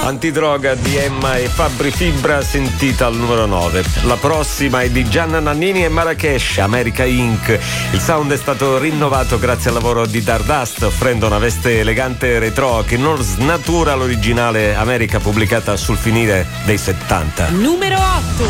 Antidroga di Emma e Fabri Fibra, sentita al numero 9. La prossima è di Gianna Nannini e Marrakesh, America Inc. Il sound è stato rinnovato grazie al lavoro di Dardust, offrendo una veste elegante e retro che non snatura l'originale America pubblicata sul finire dei 70. Numero 8.